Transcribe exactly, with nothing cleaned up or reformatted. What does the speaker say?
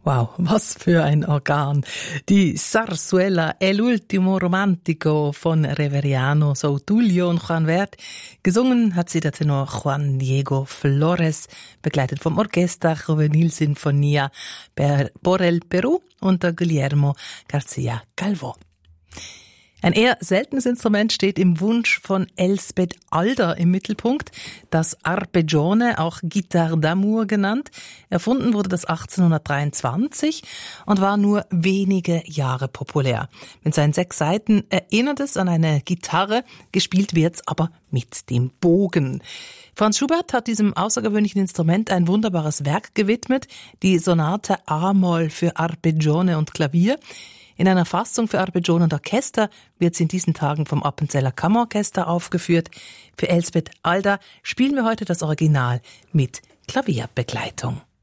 Wow, was für ein Organ. Die Zarzuela El Ultimo Romantico von Reveriano Soutulio und Juan Vert. Gesungen hat sie der Tenor Juan Diego Flores, begleitet vom Orchester Juvenil Sinfonia por el Perú unter Guillermo García Calvo. Ein eher seltenes Instrument steht im Wunsch von Elsbeth Alder im Mittelpunkt, das Arpeggione, auch Guitare d'amour genannt. Erfunden wurde das achtzehnhundertdreiundzwanzig und war nur wenige Jahre populär. Mit seinen sechs Saiten erinnert es an eine Gitarre, gespielt wird's aber mit dem Bogen. Franz Schubert hat diesem außergewöhnlichen Instrument ein wunderbares Werk gewidmet, die Sonate A-Moll für Arpeggione und Klavier. In einer Fassung für Arpeggione und Orchester wird sie in diesen Tagen vom Appenzeller Kammerorchester aufgeführt. Für Elsbeth Alder spielen wir heute das Original mit Klavierbegleitung.